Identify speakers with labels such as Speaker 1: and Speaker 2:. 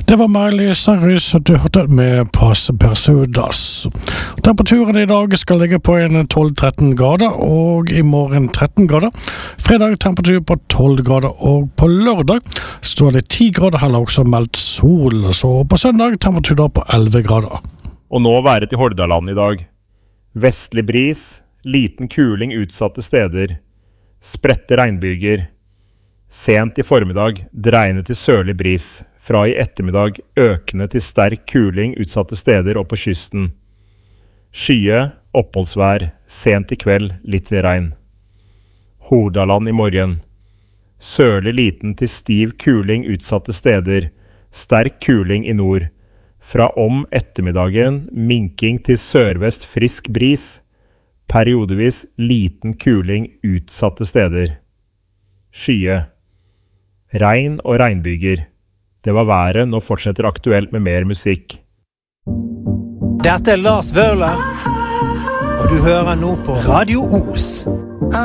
Speaker 1: Det var Miley Cyrus du hørte med Pass Persudas. Temperaturen i dag skal ligge på en 12-13 grader, og i morgen 13 grader. Fredag temperatur på 12 grader, og på lørdag står det 10 grader, heller også meldt sol. Så på søndag temperatur da på 11 grader.
Speaker 2: Og nå været i Hordaland i dag. Vestlig bris, liten kuling utsatte steder, spredte regnbyger. Sent i formiddag dreiende til sørlig bris. Fra i ettermiddag økende til sterk kuling utsatte steder og på kysten. Skye, oppholdsvær, sent i kveld, litt regn. Hordaland i morgen. Sørlig liten til stiv kuling utsatte steder, sterk kuling i nord. Fra om ettermiddagen, minking til sørvest frisk bris. Periodevis liten kuling utsatte steder. Skye. Regn og regnbyger. Det var været, nå fortsetter aktuelt med mer musikk.
Speaker 3: Dette Lars Vørland, og du hører nå på Radio Os.